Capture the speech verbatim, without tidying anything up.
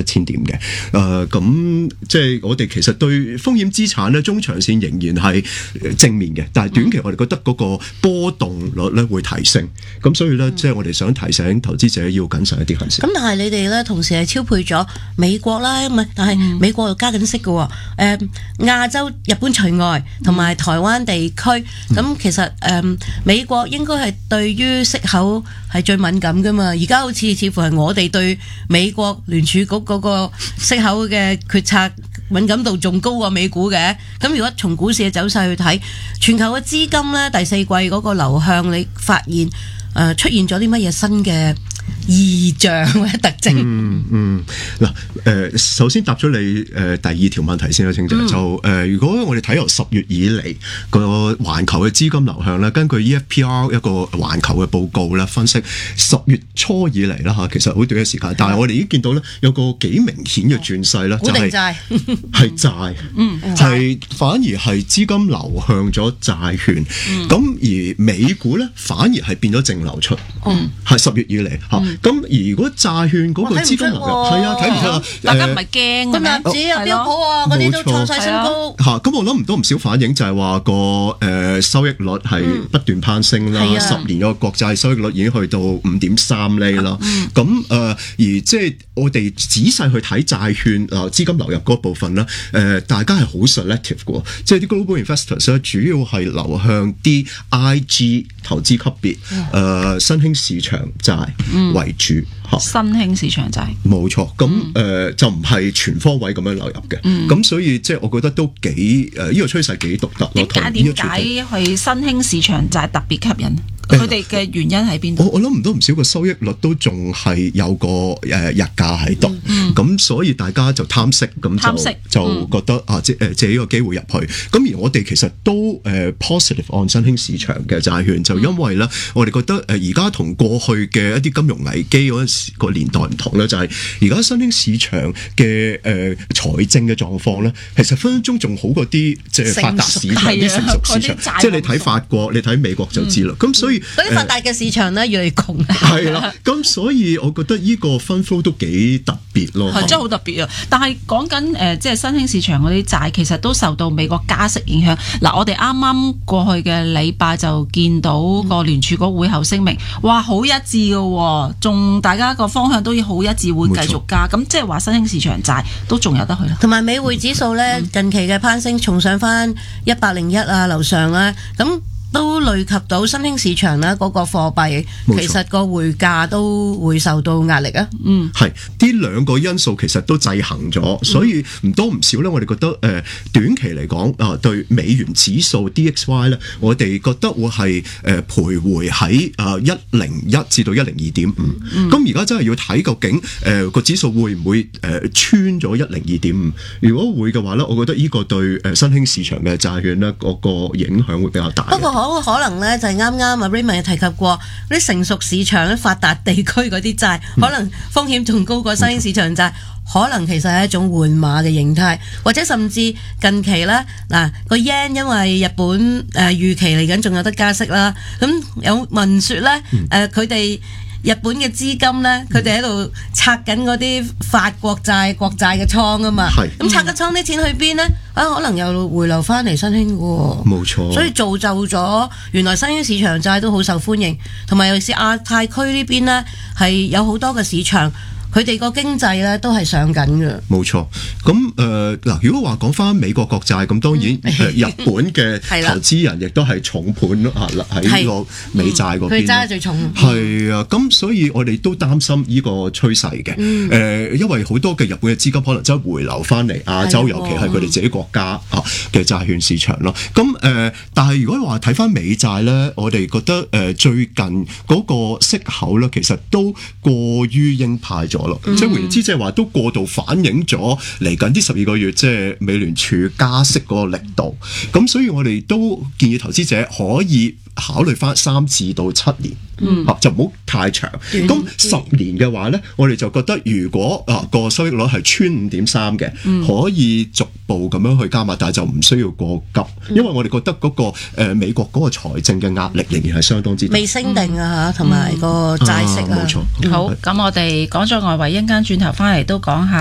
千點嘅。誒咁即係我哋其實對風險資產咧，中長線仍然係正面嘅，但係短期我哋覺得嗰個波動率咧會提升，咁所以咧即係我哋想提醒投資者要謹慎一啲先。 咁但係你哋咧同時係超配咗美國啦，唔係，但係美國又加緊息嘅喎。誒亞洲日本除外，同埋台灣地區，咁、嗯、其實誒、嗯、美國應該係對於息口係最敏感噶嘛。而家好似似乎係我哋對美國聯儲局嗰個息口嘅決策敏感度仲高過美股嘅。咁如果從股市嘅走勢去睇，全球嘅資金咧第四季嗰個流向，你發現誒、呃、出現咗啲乜嘢新嘅異象或者特徵？ 嗯嗯，嗱、呃，誒，首先答咗你誒、呃、第二條問題先啦，清姐、嗯、就誒、呃，如果我哋睇由十月以嚟個環球嘅資金流向咧，根據 E F P R 一個環球嘅報告咧，分析十月初以嚟啦吓，其實好短嘅時間，但係我哋已經見到咧有個幾明顯嘅轉勢咧，就係債係債，嗯，係反而係資金流向咗債券，咁、嗯、而美股咧反而係變咗淨流出，嗯，係十月以嚟吓。嗯咁而如果債券嗰個資金流入，係啊，睇唔出啊！ 大家唔係驚嘅咩？ 納指啊、標普啊嗰啲都創晒新高嚇。咁我諗唔多唔少反映就係話個誒收益率係不斷攀升啦。十年個國債收益率已經去到五點三厘啦。咁誒而即係我哋仔細去睇債券啊資金流入嗰部分啦。誒大家係好 selective 嘅，即係啲 global investors 咧主要係流向啲 I G 投資級別誒新興市場債為主。 新興市場債冇錯，咁誒、呃、就唔係全方位咁樣流入嘅，咁、嗯、所以即係我覺得都幾誒呢個趨勢幾獨特咯。 點解點解係新興市場債特別吸引？佢哋嘅原因喺邊度？ 我我諗唔多唔少個收益率都仲係有個誒日價喺度，咁、嗯嗯、所以大家就貪息，咁就就覺得、嗯、啊即誒借呢個機會入去。咁而我哋其實都誒、呃、positive on 新興市場嘅債券，就因為咧、嗯、我哋覺得誒而家同過去嘅一啲金融危機嗰陣時個年代唔同咧，就係而家新興市場嘅誒財政嘅狀況咧，其實分分鐘仲好過啲即係發達市場啲成熟市場。即係你睇法國、你睇美國就知啦。咁、嗯、所以嗰啲發達嘅市場咧，越嚟越窮。 係啦，咁所以我覺得呢個分 flow 都幾特別咯。 係真係好特別啊！但係講緊誒，即係新興市場嗰啲債，其實都受到美國加息影響。嗱，我哋啱啱過去嘅禮拜就見到個聯儲局會後聲明，哇，好一致嘅，仲大家個方向都要好一致，會繼續加。咁即係話新興市場債都仲有得去啦。 同埋美匯指數咧，嗯、近期嘅攀升，重上翻一百零一啊樓上啦，咁。都累及到新興市場啦，嗰個貨幣其實個匯價都會受到壓力啊。嗯， 係呢兩個因素其實都制衡咗，所以唔多唔少咧，我哋覺得誒、呃、短期嚟講啊，對美元指數 D X Y 咧，我哋覺得會係誒、呃、徘徊喺啊一零一至到一零二點五。咁而家真係要睇究竟誒個、呃、指數會唔會誒、呃、穿咗一零二點五？如果會嘅話咧，我覺得呢個對誒新興市場嘅債券咧嗰個影響會比較大。 不過可可能咧就係啱啱阿 Raymond 提及過啲成熟市場咧發達地區嗰啲債，嗯、可能風險仲高過新興市場債，嗯、可能其實係一種換馬嘅形態，或者甚至近期咧嗱個 yen 因為日本誒、呃、預期嚟緊仲有得加息啦，咁有聞說咧誒佢哋。日本嘅資金咧，佢哋喺度拆緊嗰啲法國債、國債嘅倉啊嘛，咁拆嘅倉啲錢去邊咧？啊，可能又回流翻嚟新興嘅喎，冇錯。所以造就咗原來新興市場債都好受歡迎，同埋尤其是亞太區呢邊咧，係有好多嘅市場。佢哋個經濟咧都係上緊嘅，冇錯。咁誒嗱，如果話講翻美國國債，咁當然、嗯呃、日本嘅投資人亦都係重盤咯啊！喺呢個美債嗰邊，佢揸得最重。係啊，咁所以我哋都擔心呢個趨勢嘅。誒、嗯呃，因為好多嘅日本嘅資金可能真係回流翻嚟亞洲，尤其係佢哋自己國家啊嘅債券市場咯。咁誒、呃，但係如果話睇翻美債咧，我哋覺得誒、呃、最近嗰個息口咧，其實都過於鷹派咗。嗯、即係換言之，即係話都過度反映咗嚟緊啲十二個月，即係美聯儲加息嗰個力度。咁所以我哋都建議投資者可以考慮翻三至到七年，嗯啊、就唔好太長。咁十年嘅話咧，我哋就覺得如果啊個收益率係穿五點三嘅，嗯、可以逐步咁樣去加碼，但係就唔需要過急，嗯、因為我哋覺得嗰、嗰個、呃、美國嗰個財政嘅壓力仍然係相當之大，未升定啊嚇，同埋個債息啊。冇錯。好，咁我哋講咗外圍，一陣間轉頭翻嚟都講下。